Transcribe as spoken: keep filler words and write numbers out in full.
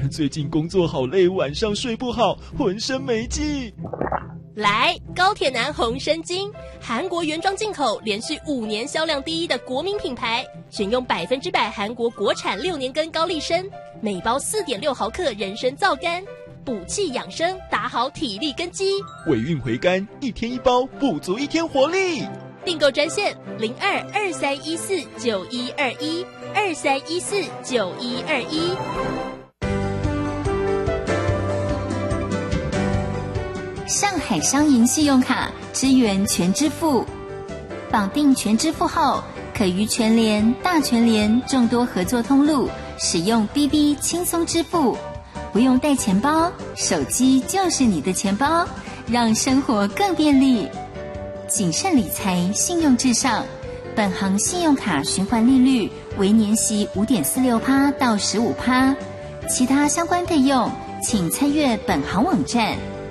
最近工作好累，晚上睡不好，浑身没劲。 来，高铁男红参精，韩国原装进口，连续五年销量第一的国民品牌，选用百分之百韩国国产六年根高丽参，每包四点六毫克人参皂苷，补气养生，打好体力根基。 尾韵回甘，一天一包，补足一天活力。 订购专线零二二三一四九一二一二三一四九一二一。 上海商银信用卡支援全支付，绑定全支付后，可于全联、大全联众多合作通路使用 B B 轻松支付，不用带钱包，手机就是你的钱包，让生活更便利。谨慎理财，信用至上。本行信用卡循环利率为年息 五点四六趴 到 十五趴，其他相关费用请参阅本行网站。